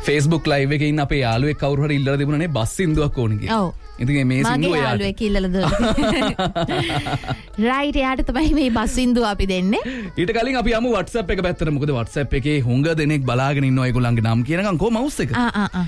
Facebook live එකේ ඉන්න අපේ යාළුවෙක් කවුරු හරි ඉල්ලලා තිබුණානේ බස් සින්දුවක් ඕන කියලා. ඔව්. ඉතින් මේ සින්දුව යාළුවෙක් ඉල්ලලා දුන්නා. රයිට් එයාට තමයි මේ බස් සින්දුව අපි දෙන්නේ. ඊට කලින් අපි යමු WhatsApp එක පැත්තට. මොකද WhatsApp එකේ හුඟ දෙනෙක් බලාගෙන ඉන්නවා ඒගොල්ලන්ගේ නම් කියනකම් කො මවුස් එක.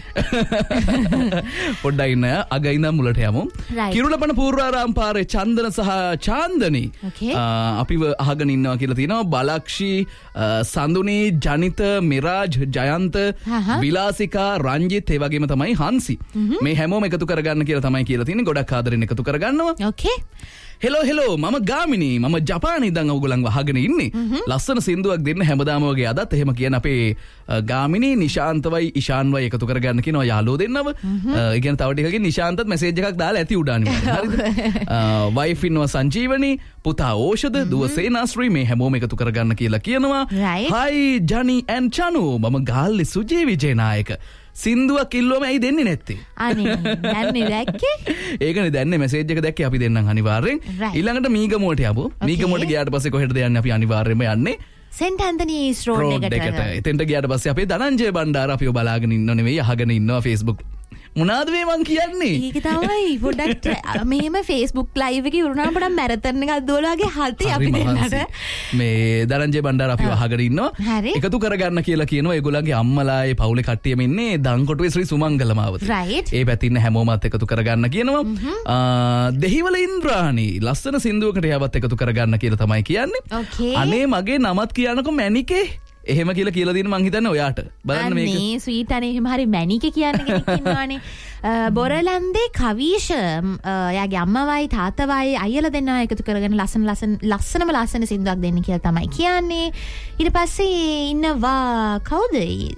පොඩ්ඩක් ඉන්න අග ඉඳන් මුලට යමු. කිරුළපන පූර්වාරාම පාරේ චන්දන සහ චාන්දනි අපිව අහගෙන ඉන්නවා කියලා තියෙනවා. බලක්ෂි, සඳුනී, ජනිත, මිරාජ්, ජයන්ත, විලාසිකා, රංජිත් ඒ වගේම තමයි හන්සි. මේ හැමෝම එකතු කරගන්න කියලා තමයි කියලා තියෙන්නේ. ගොඩක් ආදරෙන් එකතු කරගන්නවා. ඕකේ. හෙලෝ මම ගාමිනී. මම ජපානයේ ඉඳන් ඔයගොල්ලන්ව අහගෙන ඉන්නේ. ලස්සන සින්දුවක් දෙන්න හැමදාම වගේ අදත් එහෙම කියන අපේ ගාමිනී නිශාන්තවයි ඉෂාන්වයි එකතු කරගන්න කියනවා යාළුවෝ දෙන්නව. ඒ කියන්නේ තව ටිකකින් නිශාන්තත් මෙසේජ් එකක් දාලා ඇති උඩානේ. හරිද? වයිෆ් ඉන්නවා සංජීවනි, පුතා ඕෂධ, දුව සේනාශ්‍රී මේ හැමෝම එකතු කරගන්න කියලා කියනවා. හයි ජනි ඇන් චනු. මම ගාල්ලේ සුජී විජේනායක. සින්දුවක් ඉල්ලුවම ඇයි දෙන්නේ නැත්තේ? අනේ දැන්නේ දැක්කේ? ඒකනේ දැන්නේ මෙසේජ් එක දැක්කේ අපි දෙන්නම් අනිවාර්යෙන්. ඊළඟට මීගමුවට යමු. මීගමුවට ගියාට පස්සේ කොහෙටද යන්නේ? අපි අනිවාර්යෙන්ම යන්නේ සෙන්ට් ඇන්තනීස් රෝඩ් එකට. එතෙන්ට ගියාට පස්සේ අපේ ධනංජය බණ්ඩාර අපිව බලාගෙන ඉන්නව නෙවෙයි අහගෙන ඉන්නවා Facebook. මොනාද මේ මං කියන්නේ? ඒක තමයි පොඩ්ඩක් මෙහෙම Facebook live එකේ වුණාම පොඩ්ඩක් මැරතන් එකක් දුවලා වගේ හතේ අපි දෙන්නට මේ ධනංජය බණ්ඩාර අපිව අහගෙන ඉන්නවා. එකතු කරගන්න කියලා කියනවා. ඒගොල්ලන්ගේ අම්මලායේ පවුලේ කට්ටියම ඉන්නේ දංකොටුවේ ශ්‍රී සුමංගල මාවත. ඒ පැත්තේ ඉන්න හැමෝමත් එකතු කරගන්න කියනවා. දෙහිවල ඉන්ද්‍රාණි ලස්සන සින්දුවකට යවත් එකතු කරගන්න කියලා තමයි කියන්නේ. අනේ මගේ නමත් කියන්නකො මැනිකේ. එහෙම කියලා දෙන්න මං හිතන්නේ ඔයාට. බලන්න මේක. අනේ ස්වීට් අනේ එහෙම හරි මැනිකේ කියන කෙනෙක් ඉන්නවානේ. බොරලන්දේ කවීෂ යාගේ අම්මවයි තාත්තවයි අයියලා දෙන්නා එකතු කරගෙන ලස්සනම සින්දුවක් දෙන්න කියලා තමයි කියන්නේ. ඊට පස්සේ ඉන්නවා කවුද?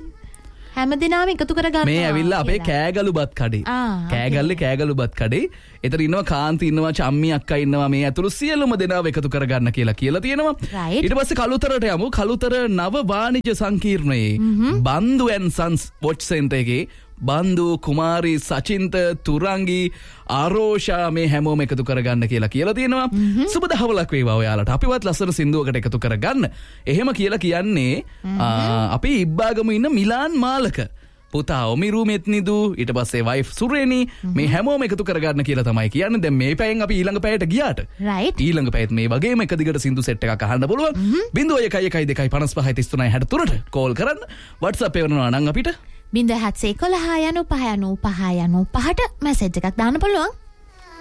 හැමදෙනාම එකතු කරගන්නවා. මේ ඇවිල්ලා අපේ කෑගලුබත් කඩේ. කෑගල්ලේ කෑගලුබත් කඩේ. එතන ඉන්නවා කාන්ති ඉන්නවා චම්මි අක්කා ඉන්නවා මේ ඇතුළු සියලුම දෙනාව එකතු කරගන්න කියලා තියෙනවා. ඊට පස්සේ කලුතරට යමු. කලුතර නව වාණිජ සංකීර්ණයේ බන්දු ඇන් සන්ස් වොච් සෙන්ටර් එකේ බන්දු කුමාරි සචින්ත තුරංගි ආරෝෂා මේ හැමෝම එකතු කරගන්න කියලා තියෙනවා. සුබ දහවලක් වේවා ඔයාලට. අපිවත් ලස්සන සින්දුවකට එකතු කරගන්න. එහෙම කියලා කියන්නේ අපි ඉබ්බාගම ඉන්න මිලාන් මාලක පුතා ඔමිරු මෙත්නිදු ඊට පස්සේ වයිෆ් සුරේනි මේ හැමෝම එකතු කරගන්න කියලා තමයි කියන්නේ. දැන් මේ පැයෙන් අපි ඊළඟ පැයට ගියාට ඊළඟ පැයත් මේ වගේම එක දිගට සින්දු සෙට් එකක් අහන්න පුළුවන්. 0112553363ට කෝල් කරන්න. WhatsApp එක වෙනවා නම් අපිට 0711 යනු 5 යනු 5 යනු 5ට මැසේජ් එකක් දාන්න පුළුවන්.